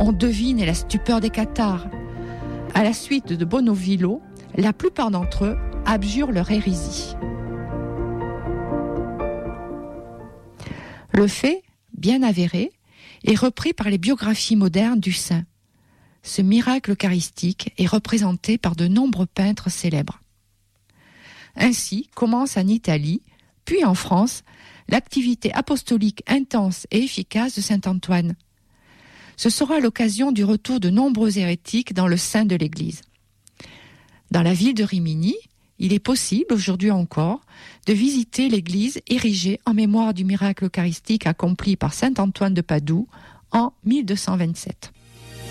On devine la stupeur des cathares. À la suite de Bonovillo, la plupart d'entre eux abjurent leur hérésie. Le fait, bien avéré, est repris par les biographies modernes du saint. Ce miracle eucharistique est représenté par de nombreux peintres célèbres. Ainsi commence en Italie, puis en France, l'activité apostolique intense et efficace de saint Antoine. Ce sera l'occasion du retour de nombreux hérétiques dans le sein de l'Église. Dans la ville de Rimini, il est possible, aujourd'hui encore, de visiter l'église érigée en mémoire du miracle eucharistique accompli par saint Antoine de Padoue en 1227.